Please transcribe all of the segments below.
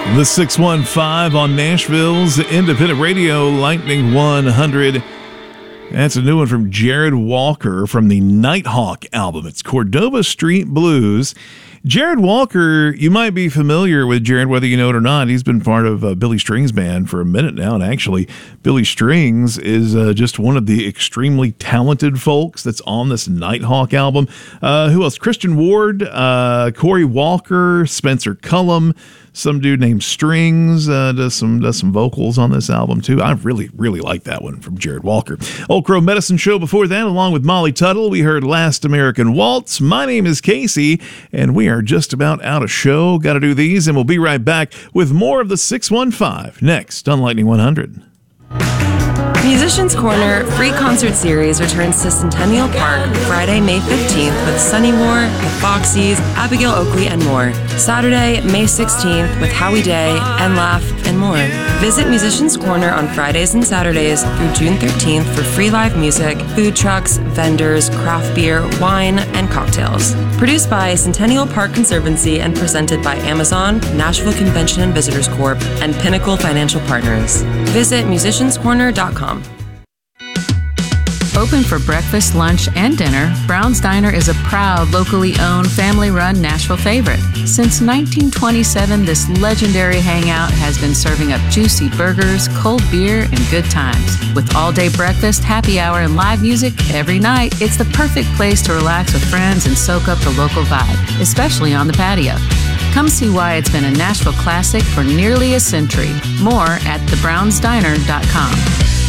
The 615 on Nashville's independent radio, Lightning 100. That's a new one from Jared Walker from the Nighthawk album. It's Cordova Street Blues. Jared Walker, you might be familiar with Jared, whether you know it or not. He's been part of Billy Strings' band for a minute now, and actually, Billy Strings is just one of the extremely talented folks that's on this Nighthawk album. Who else? Christian Ward, Corey Walker, Spencer Cullum, some dude named Strings does some vocals on this album too. I really like that one from Jared Walker. Old Crow Medicine Show before that, along with Molly Tuttle, we heard Last American Waltz. My name is Casey, and we are just about out of show. Got to do these, and we'll be right back with more of the 615 next on Lightning 100. Musicians Corner Free Concert Series returns to Centennial Park Friday, May 15th with Sonny Moore, The Foxies, Abigail Oakley, and more. Saturday, May 16th with Howie Day, and Laugh, and more. Visit Musicians Corner on Fridays and Saturdays through June 13th for free live music, food trucks, vendors, craft beer, wine, and cocktails. Produced by Centennial Park Conservancy and presented by Amazon, Nashville Convention and Visitors Corp., and Pinnacle Financial Partners. Visit musicianscorner.com. Open for breakfast, lunch, and dinner, Brown's Diner is a proud, locally owned, family-run Nashville favorite. Since 1927, this legendary hangout has been serving up juicy burgers, cold beer, and good times. With all-day breakfast, happy hour, and live music every night, it's the perfect place to relax with friends and soak up the local vibe, especially on the patio. Come see why it's been a Nashville classic for nearly a century. More at thebrownsdiner.com.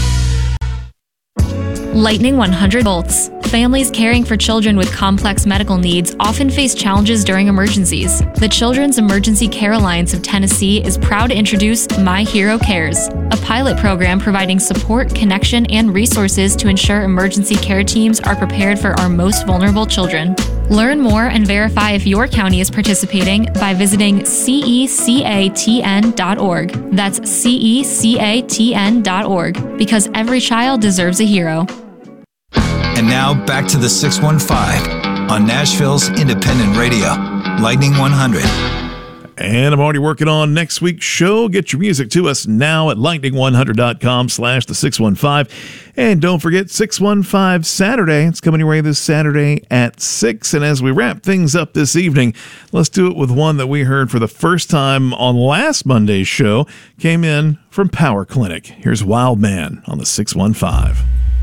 Lightning 100 volts. Families caring for children with complex medical needs often face challenges during emergencies. The Children's Emergency Care Alliance of Tennessee is proud to introduce My Hero Cares, a pilot program providing support, connection, and resources to ensure emergency care teams are prepared for our most vulnerable children. Learn more and verify if your county is participating by visiting cecatn.org. That's cecatn.org, because every child deserves a hero. And now back to the 615 on Nashville's independent radio, Lightning 100. And I'm already working on next week's show. Get your music to us now at lightning100.com/the615. And don't forget 615 Saturday. It's coming your way this Saturday at 6. And as we wrap things up this evening, let's do it with one that we heard for the first time on last Monday's show. Came in from Power Clinic. Here's Wild Man on the 615.